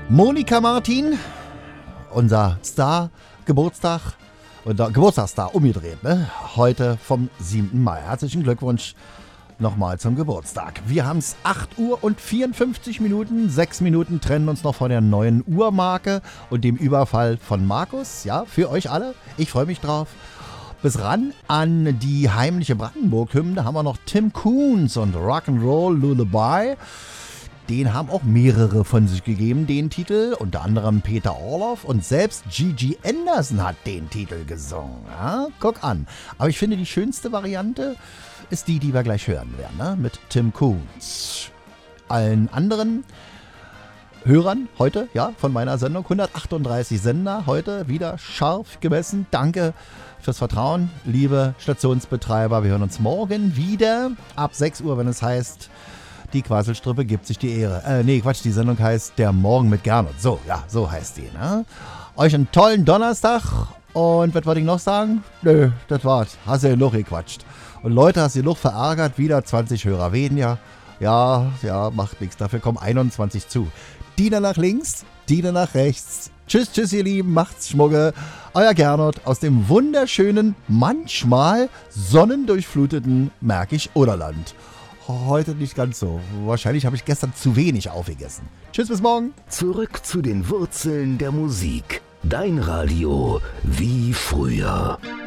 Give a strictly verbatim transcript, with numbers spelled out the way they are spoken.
Monika Martin, unser Star, Geburtstag, unser Geburtstagsstar umgedreht, ne? Heute vom siebten Mai. Herzlichen Glückwunsch nochmal zum Geburtstag. Wir haben es acht Uhr und vierundfünfzig Minuten. Sechs Minuten trennen uns noch von der neuen Uhrmarke und dem Überfall von Markus. Ja, für euch alle. Ich freue mich drauf. Bis ran an die heimliche Brandenburg-Hymne haben wir noch Tim Koons und Rock'n'Roll Lullaby. Den haben auch mehrere von sich gegeben, den Titel. Unter anderem Peter Orloff und selbst Gigi Anderson hat den Titel gesungen. Ja, guck an. Aber ich finde, die schönste Variante ist die, die wir gleich hören werden, ne? Mit Tim Koons. Allen anderen Hörern heute, ja, von meiner Sendung, hundertachtunddreißig Sender, heute wieder scharf gemessen. Danke fürs Vertrauen, liebe Stationsbetreiber. Wir hören uns morgen wieder ab sechs Uhr, wenn es heißt, die Quasselstrippe gibt sich die Ehre. Äh, nee, Quatsch, die Sendung heißt Der Morgen mit Gernot. So, ja, so heißt die, ne? Euch einen tollen Donnerstag und was wollte ich noch sagen? Nö, das war's. Hast du ja genug gequatscht. Und Leute, hast du genug verärgert? Wieder zwanzig Hörer weniger. Ja, ja, macht nichts. Dafür kommen einundzwanzig zu. Diener nach links, Diener nach rechts. Tschüss, tschüss, ihr Lieben. Macht's Schmugge. Euer Gernot aus dem wunderschönen, manchmal sonnendurchfluteten Märkisch-Oderland. Heute nicht ganz so. Wahrscheinlich habe ich gestern zu wenig aufgegessen. Tschüss, bis morgen. Zurück zu den Wurzeln der Musik. Dein Radio wie früher.